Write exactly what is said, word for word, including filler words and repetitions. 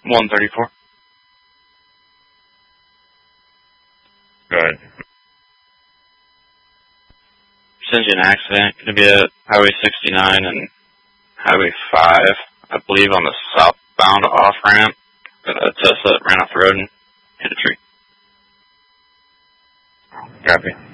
one thirty-four. Go ahead. Sends you an accident. Going to be at Highway sixty-nine and Highway five, I believe, on the southbound off-ramp. Got a Tesla that ran off the road and hit a tree. Copy.